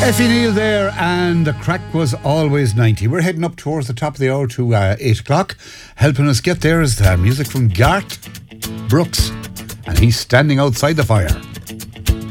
Effie Neal there, and the crack was always 90. We're heading up towards the top of the hour to 8 o'clock. Helping us get there is the music from Garth Brooks, and he's standing outside the fire.